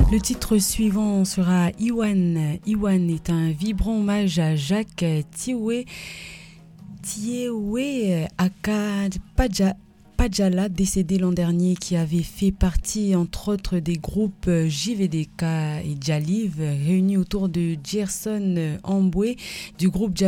Le titre suivant sera Iwan. Iwan est un vibrant hommage à Jacques Thioué aka Padjala, décédé l'an dernier, qui avait fait partie entre autres des groupes JVDK et Jaliv, réunis autour de Gerson Amboué du groupe